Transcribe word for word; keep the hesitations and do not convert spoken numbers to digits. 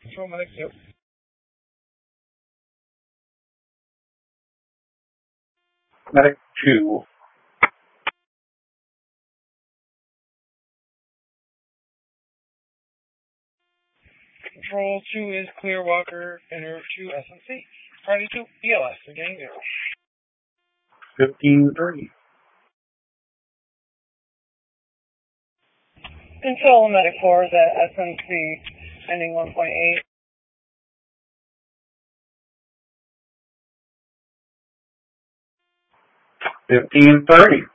Control medic two. Medic two. Control two is clear Walker, enter to S M C. Party two, E L S, again zero. fifteen thirty. Control medic four is at S M C, ending one point eight. fifteen thirty.